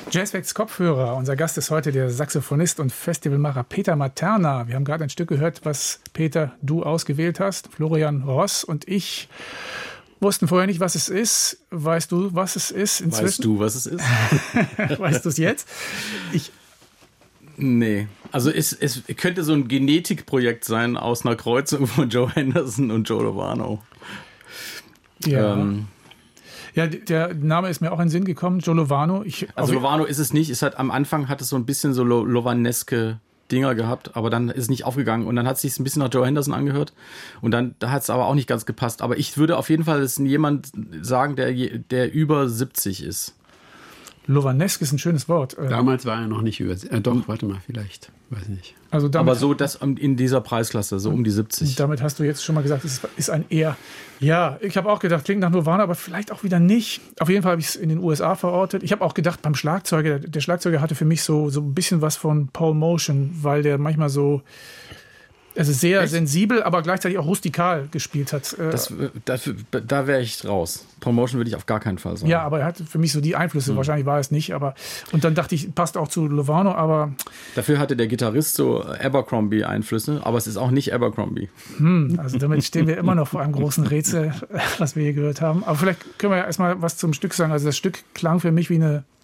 Jazzfacts Kopfhörer. Unser Gast ist heute der Saxophonist und Festivalmacher Peter Materna. Wir haben gerade ein Stück gehört, was Peter, du ausgewählt hast. Florian Ross und ich wussten vorher nicht, was es ist. Weißt du, was es ist inzwischen? Weißt du, was es ist? Weißt du es jetzt? Nee. Also es könnte so ein Genetikprojekt sein aus einer Kreuzung von Joe Henderson und Joe Lovano. Ja. Ja, der Name ist mir auch in den Sinn gekommen, Joe Lovano. Also Lovano ist es nicht. Am Anfang hat es so ein bisschen so Lovaneske Dinger gehabt, aber dann ist es nicht aufgegangen und dann hat es sich ein bisschen nach Joe Henderson angehört und dann da hat es aber auch nicht ganz gepasst. Aber ich würde auf jeden Fall jemand sagen, der über 70 ist. Lovanesk ist ein schönes Wort. Damals war er noch nicht über... Doch, warte mal, vielleicht. Weiß nicht. Also damit, aber so das in dieser Preisklasse, so um die 70. Damit hast du jetzt schon mal gesagt, es ist ein eher... Ja, ich habe auch gedacht, klingt nach Nirvana, aber vielleicht auch wieder nicht. Auf jeden Fall habe ich es in den USA verortet. Ich habe auch gedacht, beim Schlagzeuger, der Schlagzeuger hatte für mich so ein bisschen was von Paul Motion, weil der manchmal so... Also sehr sensibel, aber gleichzeitig auch rustikal gespielt hat. Da wäre ich raus. Promotion würde ich auf gar keinen Fall sagen. Ja, aber er hat für mich so die Einflüsse. Wahrscheinlich war es nicht. Und dann dachte ich, passt auch zu Lovano, aber... Dafür hatte der Gitarrist so Abercrombie-Einflüsse, aber es ist auch nicht Abercrombie. Also damit stehen wir immer noch vor einem großen Rätsel, was wir hier gehört haben. Aber vielleicht können wir ja erstmal was zum Stück sagen. Also das Stück klang für mich wie eine